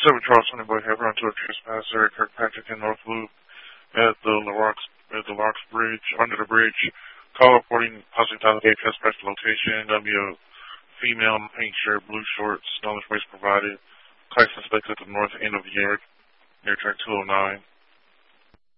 Charles Sonny Boy here, onto a trespasser at Kirkpatrick and North Loop at the Locks Bridge, under the bridge. Call reporting possibly Talladega trespass location. That'll be a female in pink shirt, blue shorts, knowledge base provided. Car suspects at the north end of the yard, near track 209.